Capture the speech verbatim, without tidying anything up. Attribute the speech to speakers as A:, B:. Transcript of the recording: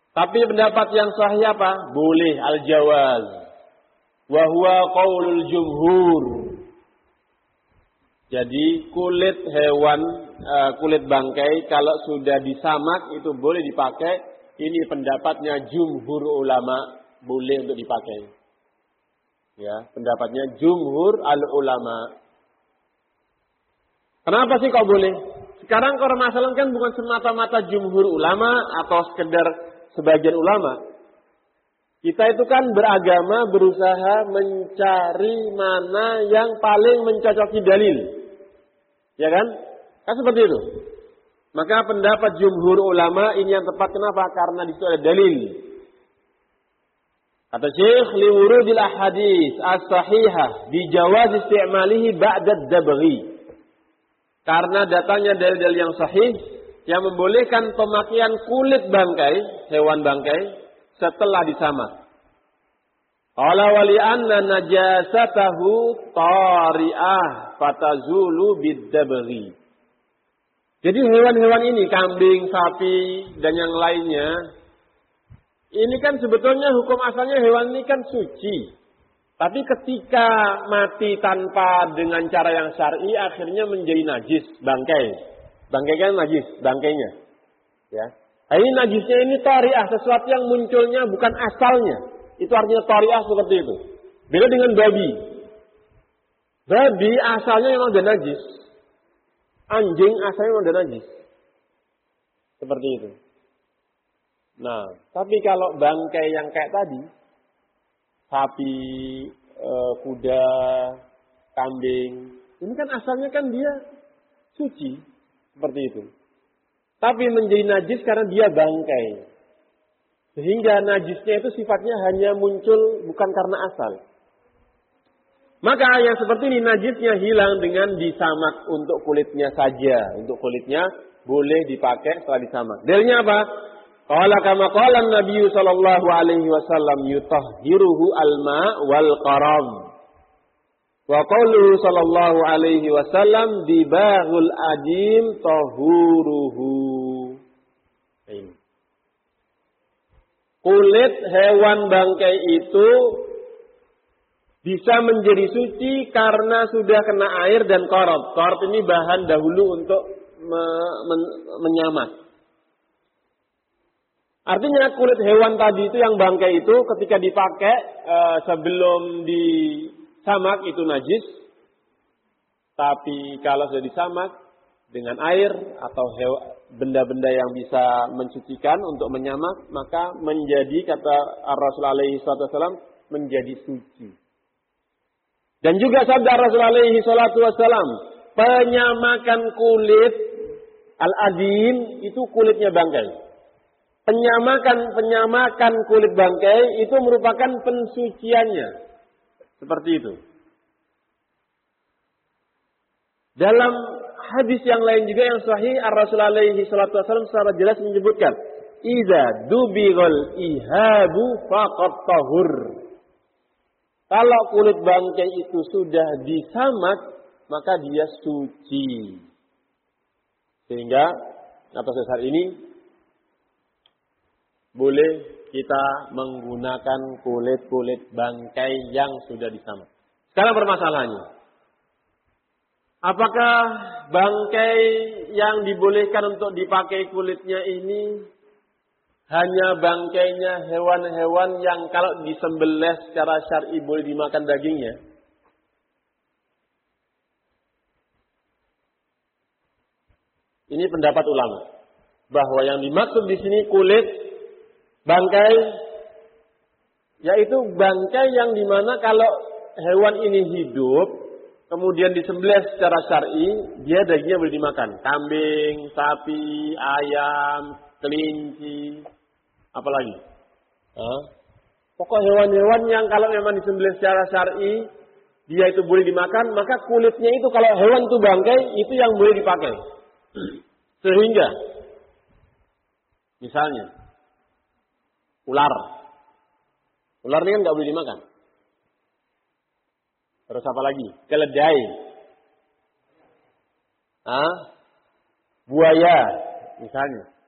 A: Tapi pendapat yang sahih apa? Boleh, al-jawaz. Wa huwa qaulul jumhur. Jadi kulit hewan, uh, kulit bangkai kalau sudah disamak itu boleh dipakai. Ini pendapatnya jumhur ulama, boleh untuk dipakai. Ya, pendapatnya jumhur al-ulama. Kenapa sih kok boleh? Sekarang kalau masalah kan bukan semata-mata jumhur ulama atau sekedar sebagian ulama. Kita itu kan beragama berusaha mencari mana yang paling mencocoki dalil. Ya kan? Kan seperti itu. Maka pendapat jumhur ulama ini yang tepat. Kenapa? Karena di situ ada dalil. Kata Syekh, liwurudil ahadits as-sahihah bi jawaz isti'malihi ba'da ad-dabghi. Karena datangnya dalil-dalil yang sahih yang membolehkan pemakaian kulit bangkai, hewan bangkai setelah disamak. Qala wali anna najasatahu tari'ah fatazulu bid-dabghi. Jadi hewan-hewan ini, kambing, sapi dan yang lainnya, ini kan sebetulnya hukum asalnya hewan ini kan suci. Tapi ketika mati tanpa dengan cara yang syar'i akhirnya menjadi najis, bangkai. Bangkai kan najis, bangkainya. Ya. Ini najisnya ini tari'ah, sesuatu yang munculnya bukan asalnya. Itu artinya tari'ah seperti itu. Beda dengan babi. Babi asalnya memang udah najis. Anjing asalnya memang udah najis. Seperti itu. Nah, tapi kalau bangkai yang kayak tadi, sapi, e, kuda, kambing, ini kan asalnya kan dia suci. Seperti itu. Tapi menjadi najis karena dia bangkai. Sehingga najisnya itu sifatnya hanya muncul bukan karena asal. Maka yang seperti ini najisnya hilang dengan disamak untuk kulitnya saja. Untuk kulitnya boleh dipakai setelah disamak. Dalilnya apa? Qala kama qala Nabi sallallahu alaihi wasallam yutahhiruhu al-ma' wal qaram. Wa qauluhu sallallahu alaihi wasallam dibaghul adim tahuruhu. Ini. Kulit hewan bangkai itu bisa menjadi suci karena sudah kena air dan korot. Korot ini bahan dahulu untuk me, men, menyamak. Artinya kulit hewan tadi itu yang bangkai itu ketika dipakai e, sebelum disamak itu najis. Tapi kalau sudah disamak dengan air atau benda-benda yang bisa mensucikan untuk menyamak, maka menjadi, kata Rasulullah alaihi wasallam, menjadi suci. Dan juga sabda Rasulullah alaihi wasallam, penyamakan kulit al-adim itu kulitnya bangkai. Penyamakan penyamakan kulit bangkai itu merupakan pensuciannya. Seperti itu. Dalam hadis yang lain juga yang sahih, Rasulullah alaihi wasallam secara jelas menyebutkan, "Idza dubighal ihabu faqad tahur." Kalau kulit bangkai itu sudah disamak, maka dia suci. Sehingga atas dasar ini boleh kita menggunakan kulit-kulit bangkai yang sudah disamak. Sekarang permasalahannya, apakah bangkai yang dibolehkan untuk dipakai kulitnya ini hanya bangkainya hewan-hewan yang kalau disembelih secara syar'i boleh dimakan dagingnya? Ini pendapat ulama bahwa yang dimaksud di sini kulit bangkai, yaitu bangkai yang dimana kalau hewan ini hidup kemudian disembelih secara syar'i, dia dagingnya boleh dimakan. Kambing, sapi, ayam, kelinci, apalagi. Hah? Pokok hewan-hewan yang kalau memang disembelih secara syar'i, dia itu boleh dimakan, maka kulitnya itu kalau hewan itu bangkai, itu yang boleh dipakai. Sehingga, misalnya, ular. Ular ini kan nggak boleh dimakan. Terus apa lagi? Keledai. Hah? Buaya, misalnya.